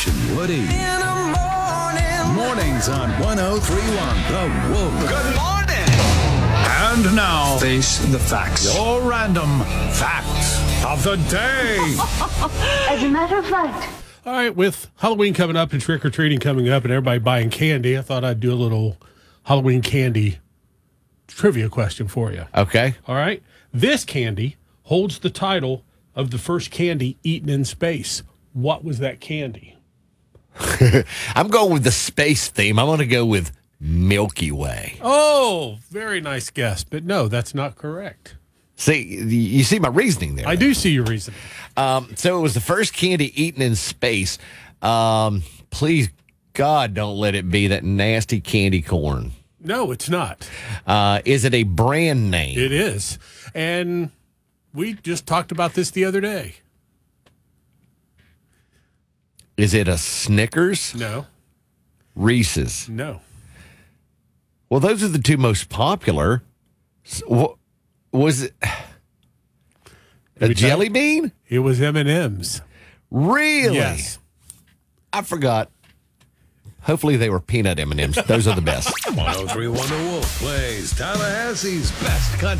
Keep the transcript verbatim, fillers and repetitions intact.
station, Woody. In the morning. Mornings on one oh three point one, The Wolf. Good morning. And now, face the facts. Your random facts of the day. As a matter of fact. All right, with Halloween coming up and trick-or-treating coming up and everybody buying candy, I thought I'd do a little Halloween candy trivia question for you. Okay. All right? This candy holds the title of the first candy eaten in space. What was that candy? I'm going with the space theme. I'm going to go with Milky Way. Oh, very nice guess. But no, that's not correct. See, you see my reasoning there. I do see your reasoning. Um, so it was the first candy eaten in space. Um, please, God, don't let it be that nasty candy corn. No, it's not. Uh, is it a brand name? It is. And we just talked about this the other day. Is it a Snickers? No. Reese's? No. Well, those are the two most popular. So, was it a jelly bean? It was M and M's. Really? Yes. I forgot. Hopefully they were peanut M and M's. Those are the best. one oh three point one The Wolf plays Tallahassee's best country.